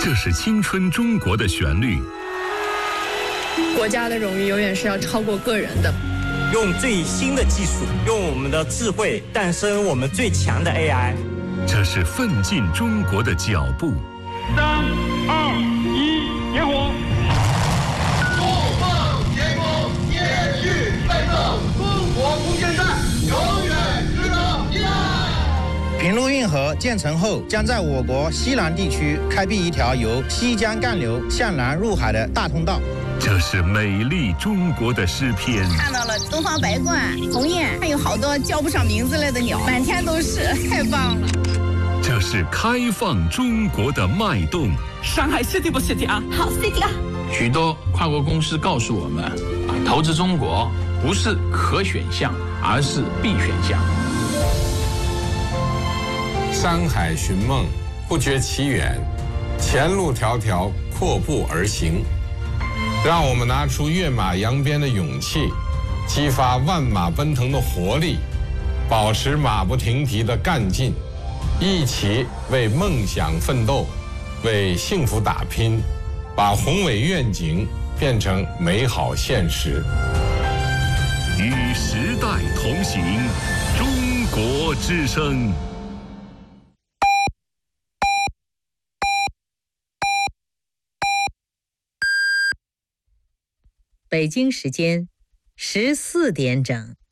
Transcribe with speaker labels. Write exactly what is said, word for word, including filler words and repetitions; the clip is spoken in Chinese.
Speaker 1: 这是青春中国的旋律。
Speaker 2: 国家的荣誉永远是要超过个人的。
Speaker 3: 用最新的技术，用我们的智慧诞生我们最强的 A I。
Speaker 1: 这是奋进中国的脚步。
Speaker 4: 三二一，点火！
Speaker 5: 不放天空，继续奋斗，中国空间站永远值得依赖。
Speaker 6: 平陆运河建成后，将在我国西南地区开辟一条由西江干流向南入海的大通道。
Speaker 1: 这是美丽中国的诗篇。
Speaker 7: 看到了东方白鹳、鸿雁，还有好多叫不上名字来的鸟，满天都是，太棒了。
Speaker 1: 这是开放中国的脉动。
Speaker 8: 上海 City 不 City 啊？
Speaker 7: 好 City 啊！
Speaker 9: 许多跨国公司告诉我们，啊，投资中国不是可选项，而是必选项。
Speaker 10: 山海寻梦，不觉其远，前路迢迢，阔步而行。让我们拿出跃马扬鞭的勇气，激发万马奔腾的活力，保持马不停蹄的干劲，一起为梦想奋斗，为幸福打拼，把宏伟愿景变成美好现实。
Speaker 1: 与时代同行，中国之声。
Speaker 11: 北京时间十四点整。